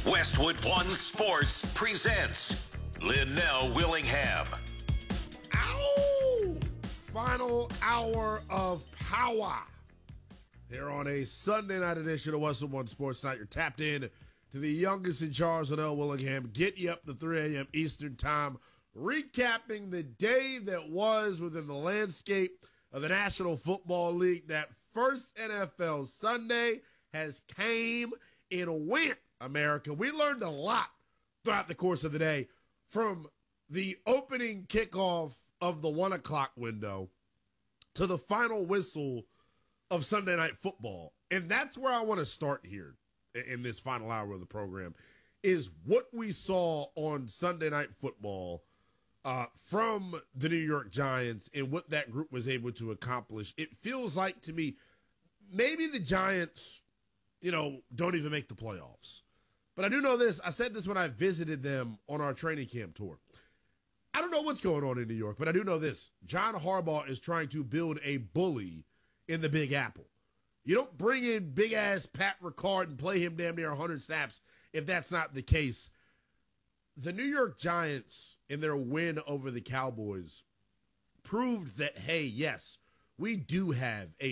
Westwood One Sports presents Linnell Willingham. Ow! Final hour of power here on a Sunday night edition of Westwood One Sports Night. You're tapped in to the youngest in charge, Linnell Willingham, get you up to 3 a.m. Eastern time, recapping the day that was within the landscape of the National Football League. That first NFL Sunday has came and went, America. We learned a lot throughout the course of the day, from the opening kickoff of the 1 o'clock window to the final whistle of Sunday Night Football. And that's where I want to start here in this final hour of the program, is what we saw on Sunday Night Football from the New York Giants and what that group was able to accomplish. It feels like to me, maybe the Giants, don't even make the playoffs. But I do know this. I said this when I visited them on our training camp tour. I don't know what's going on in New York, but I do know this. John Harbaugh is trying to build a bully in the Big Apple. You don't bring in big-ass Pat Ricard and play him damn near 100 snaps if that's not the case. The New York Giants, in their win over the Cowboys, proved that, hey, yes, we do have a